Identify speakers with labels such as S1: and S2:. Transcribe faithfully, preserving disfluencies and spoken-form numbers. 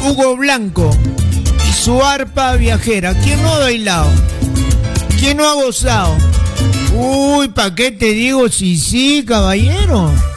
S1: Hugo Blanco y su arpa viajera. ¿Quién no ha bailado? ¿Quién no ha gozado? Uy, ¿para qué te digo? Sí, sí, caballero.